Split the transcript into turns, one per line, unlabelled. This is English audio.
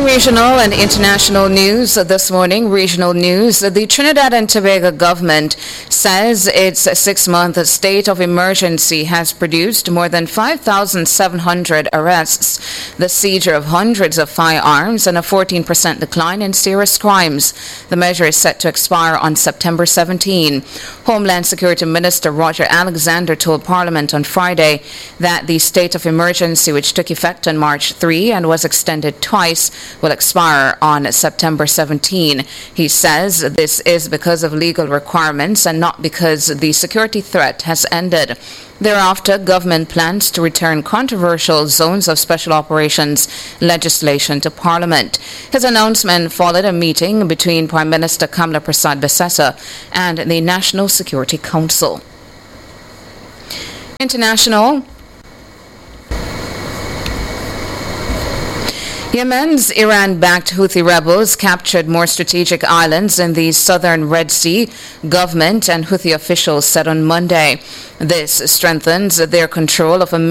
Regional and international news this morning. Regional news. The Trinidad and Tobago government says its 6-month state of emergency has produced more than 5,700 arrests, the seizure of hundreds of firearms, and a 14% decline in serious crimes. The measure is set to expire on September 17. Homeland Security Minister Roger Alexander told Parliament on Friday that the state of emergency, which took effect on March 3 and was extended twice, will expire on September 17. He says this is because of legal requirements and not because the security threat has ended. Thereafter, government plans to return controversial zones of special operations legislation to Parliament. His announcement followed a meeting between Prime Minister Kamla Prasad-Bissessar and the National Security Council. International. Yemen's Iran-backed Houthi rebels captured more strategic islands in the southern Red Sea, government and Houthi officials said on Monday. This strengthens their control of a